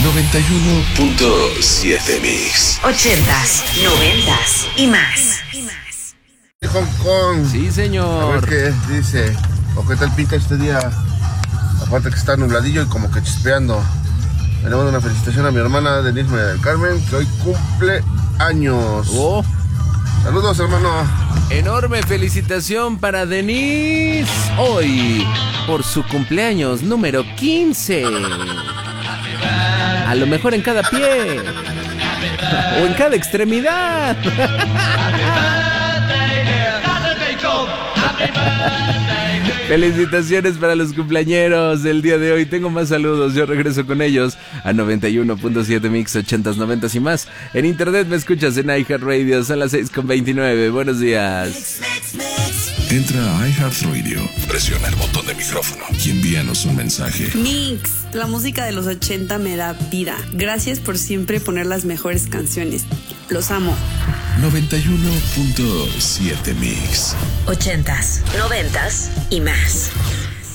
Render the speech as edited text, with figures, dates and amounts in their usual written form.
91.7 Mix. 80s, 90s y más. Hong Kong. Sí, señor. A ver qué dice. O qué tal pinta este día. Aparte que está nubladillo y como que chispeando. Le mando una felicitación a mi hermana Denise María del Carmen, que hoy cumple años. Oh. Saludos, hermano. Enorme felicitación para Denise hoy por su cumpleaños número 15. A lo mejor en cada pie o en cada extremidad. Felicitaciones para los cumpleañeros del día de hoy. Tengo más saludos, yo regreso con ellos a 91.7 Mix, 80s, 90s y más. En internet me escuchas en iHeartRadio, son las 6:29. Buenos días. Entra a iHeartRadio, presiona el botón de micrófono y envíanos un mensaje. Mix, la música de los 80 me da vida. Gracias por siempre poner las mejores canciones. Los amo. 91.7 Mix. 80s, 90s y más.